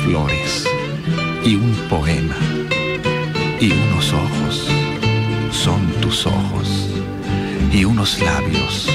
flores y un poema y unos ojos son tus ojos y unos labios